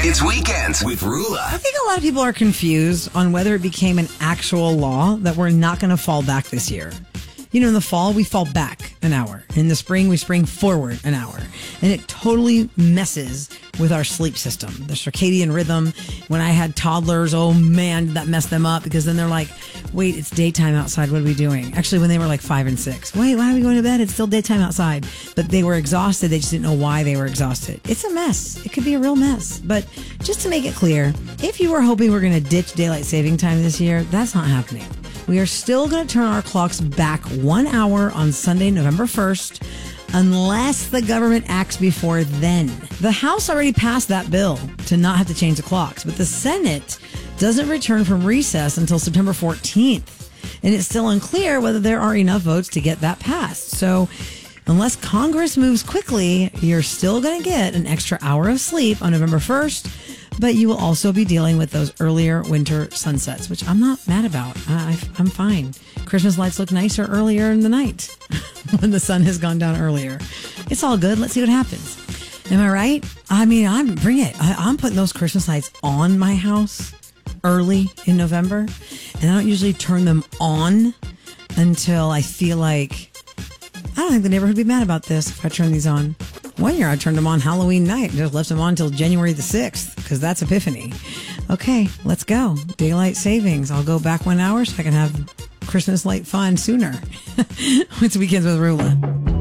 It's Weekends with Rula. I think a lot of people are confused on whether it became an actual law that we're not going to fall back this year. You know, in the fall, we fall back an hour. In the spring, we spring forward an hour. And it totally messes with our sleep system, the circadian rhythm. When I had toddlers, oh man, that messed them up, because then they're like, wait, it's daytime outside. What are we doing? Actually, when they were like 5 and 6, wait, why are we going to bed? It's still daytime outside. But they were exhausted. They just didn't know why they were exhausted. It's a mess. It could be a real mess. But just to make it clear, if you were hoping we're going to ditch daylight saving time this year, that's not happening. We are still going to turn our clocks back 1 hour on Sunday, November 1st, unless the government acts before then. The House already passed that bill to not have to change the clocks, but the Senate doesn't return from recess until September 14th. And it's still unclear whether there are enough votes to get that passed. So unless Congress moves quickly, you're still going to get an extra hour of sleep on November 1st. But you will also be dealing with those earlier winter sunsets, which I'm not mad about. I'm fine. Christmas lights look nicer earlier in the night when the sun has gone down earlier. It's all good. Let's see what happens. Am I right? I mean, bring it. I'm putting those Christmas lights on my house early in November, and I don't usually turn them on until I feel like, I don't think the neighborhood would be mad about this if I turn these on. One year I turned them on Halloween night and just left them on until January the 6th because that's Epiphany. Okay, let's go. Daylight savings. I'll go back 1 hour so I can have Christmas light fun sooner. It's Weekends with Rula.